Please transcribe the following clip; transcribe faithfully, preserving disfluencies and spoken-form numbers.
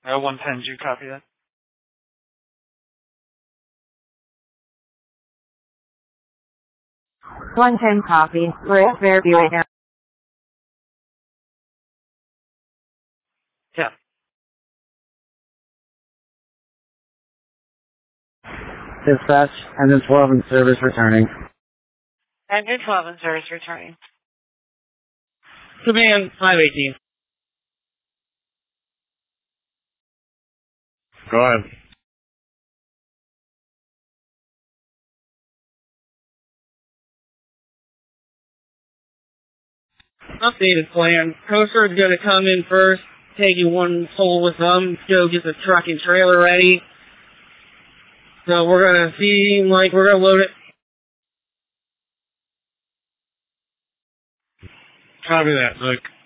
Uh, one ten, did you copy that? one ten copy. We're at Fairview right now. Yeah. Dispatch, engine twelve in service returning. Engine twelve in service returning. Command five eighteen. Go ahead. Updated plan. Coaster is going to come in first, take you one hole with them, go get the truck and trailer ready. So we're going to see, like, we're going to load it. Copy that, Luke.